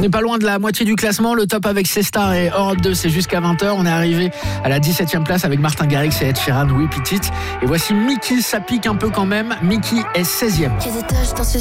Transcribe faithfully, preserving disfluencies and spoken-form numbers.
n'est pas loin de la moitié du classement. Le top avec C-Star et Europe deux, c'est jusqu'à vingt heures. On est arrivé à la dix-septième place avec Martin Garrix et Ed Sheeran, Oui Petite. Et voici Mickey, ça pique un peu quand même. Mickey est seizième. J'ai des taches dans ses